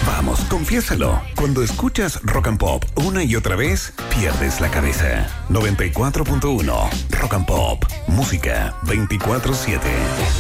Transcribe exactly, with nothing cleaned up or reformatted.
Vamos, confiésalo. Cuando escuchas Rock and Pop una y otra vez, pierdes la cabeza. noventa y cuatro punto uno Rock and Pop. Música veinticuatro siete.